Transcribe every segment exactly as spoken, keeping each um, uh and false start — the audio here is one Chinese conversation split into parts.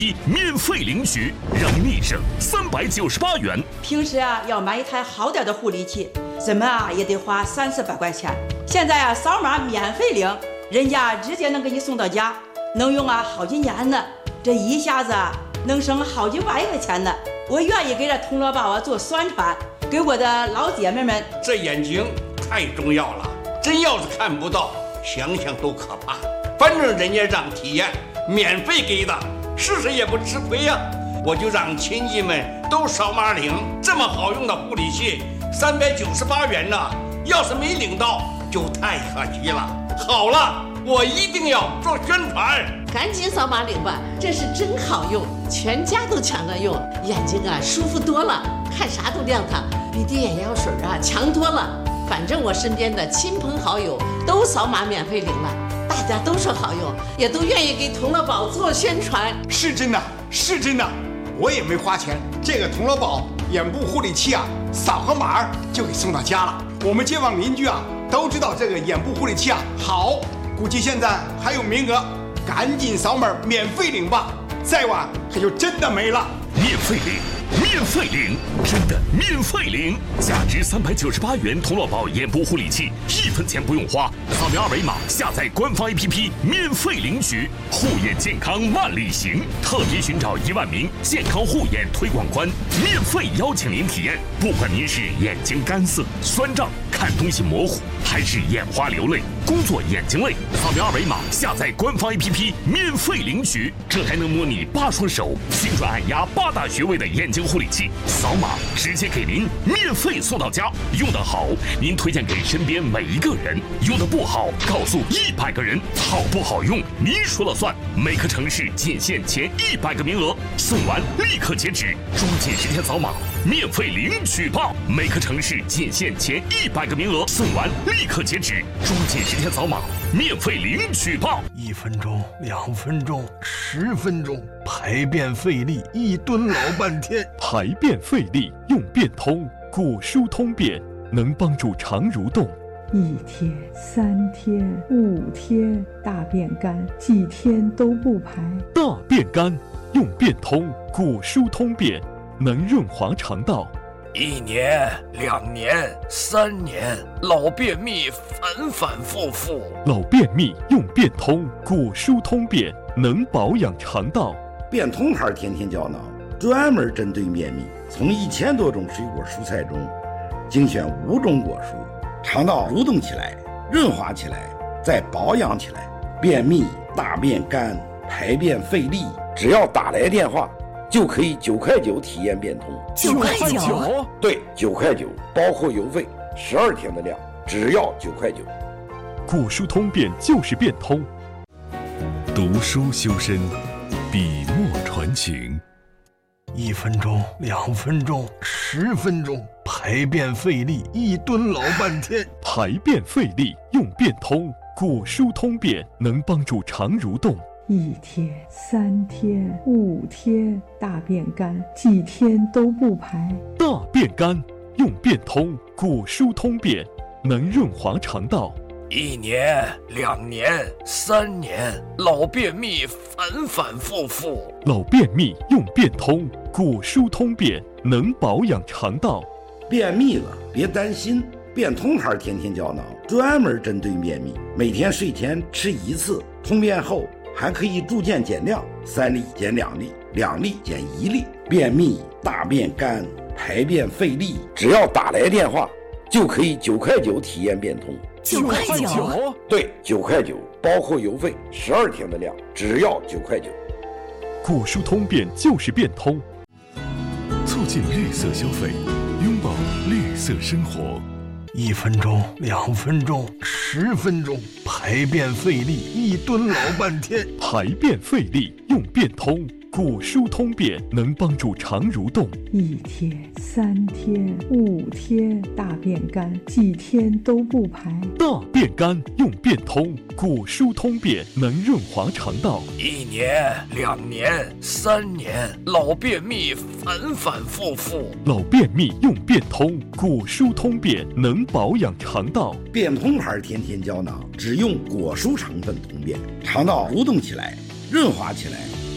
免费领取，让你省三百九十八元。 平时啊，要买一台好点的护理器，怎么啊也得花三四百块钱。现在啊，扫码免费领，人家直接能给你送到家，能用啊好几年呢。这一下子啊，能省好几万块钱呢。我愿意给这铜锣宝啊做宣传，给我的老姐妹们。 这眼睛太重要了，真要是看不到，想想都可怕。反正人家让体验，免费给的。试试也不吃亏呀、啊！我就让亲戚们都扫码领，这么好用的护理器，三百九十八元呢。要是没领到，就太可惜了。好了，我一定要做宣传， 赶紧扫码领吧，这是真好用，全家都抢着用，眼睛啊舒服多了，看啥都亮堂，比滴眼药水啊强多了。反正我身边的亲朋好友都扫码免费领了。大家都说好用，也都愿意给铜锣宝做宣传。 是真的，是真的，我也没花钱。这个铜锣宝眼部护理器啊，扫个码就给送到家了。我们街坊邻居啊都知道这个眼部护理器啊好，估计现在还有名额，赶紧扫码免费领吧，再晚可就真的没了。 免费领。免费领，真的免费领！价值三百九十八元铜锣宝眼部护理器，一分钱不用花，扫描二维码，下载官方 A P P， 免费领取。护眼健康万里行，特别寻找一万名健康护眼推广官，免费邀请您体验。不管您是眼睛干涩、酸胀、看东西模糊，还是眼花流泪、工作眼睛累，扫描二维码，下载官方 A P P， 免费领取。这还能模拟八双手、心转按压八大穴位的眼睛护理器，扫码直接给您免费送到家。用得好，您推荐给身边每一个人；用得不好，告诉一百个人。好不好用，您说了算。每个城市仅限前一百个名额，送完立刻截止，抓紧时间扫码，免费领取吧！每个城市仅限前一百个名额，送完立刻截止，抓紧时间扫码，免费领取吧！ 一分钟，两分钟，十分钟，排便费力，一蹲老半天。 排便费力用便通，果蔬通便，能帮助肠蠕动。 一天、三天、五天，大便干，几天都不排。 大便干用便通，果蔬通便，能润滑肠道。 一年、两年、三年，老便秘反反复复。 老便秘用便通，果蔬通便，能保养肠道。 便通牌天天胶囊专门针对便秘，从一千多种水果蔬菜中精选五种果蔬，肠道蠕动起来，润滑起来，再保养起来。便秘、大便干、排便费力，只要打来电话就可以九块九体验便通。 九块九？ 对，九块九，包括邮费，十二天的量，只要九块九。 果蔬通便就是便通。 读书修身，笔墨传情。 一分钟，两分钟，十分钟，排便费力，一蹲老半天。 排便费力用便通，果蔬通便，能帮助肠蠕动。 一天、三天、五天，大便干，几天都不排。 大便干用便通，果蔬通便，能润滑肠道。 一年、两年、三年，老便秘反反复复。 老便秘用便通，果蔬通便，能保养肠道。 便秘了别担心，便通牌天天胶囊专门针对便秘，每天睡前吃一次，通便后还可以逐渐减量，三粒减两粒，两粒减一粒。便秘、大便干、排便费力，只要打来电话就可以九块九体验便通。 九块九？ 对，九块九，包括邮费，十二天的量，只要九块九。 果蔬通便就是便通， 促进绿色消费，拥抱绿色生活。 一分钟，两分钟，十分钟，排便费力，一蹲老半天。 排便费力用便通，果蔬通便，能帮助肠蠕动。 一天、三天、五天，大便干，几天都不排。 大便干用便通，果蔬通便，能润滑肠道。 一年、两年、三年，老便秘反反复复。 老便秘用便通，果蔬通便，能保养肠道。 便通牌天天胶囊只用果蔬成分通便，肠道蠕动起来，润滑起来，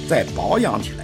再保养起来。